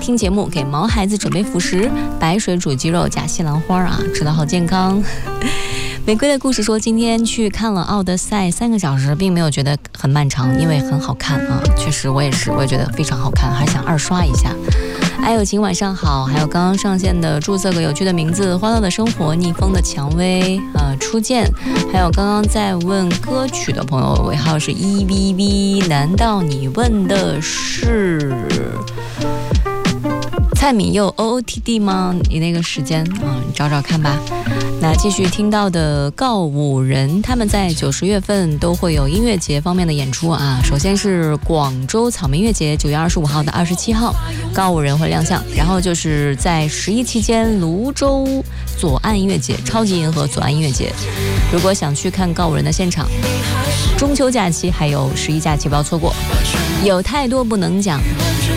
听节目，给毛孩子准备辅食，白水煮鸡肉加西兰花啊，吃得好健康。玫瑰的故事说，今天去看了《奥德赛》3个小时，并没有觉得很漫长，因为很好看啊。确实，我也觉得非常好看，还想2刷一下。爱有情晚上好，还有刚刚上线的注册个有趣的名字，欢乐的生活，逆风的蔷薇，初见，还有刚刚在问歌曲的朋友，尾号是1VV，难道你问的是蔡敏佑 OOTD 吗？你那个时间啊，你找找看吧。那继续听到的告五人，他们在9、10月份都会有音乐节方面的演出啊。首先是广州草莓音乐节9月25号到27号，告五人会亮相。然后就是在11期间，泸州左岸音乐节、超级银河左岸音乐节。如果想去看告五人的现场，中秋假期还有11假期不要错过，有太多不能讲。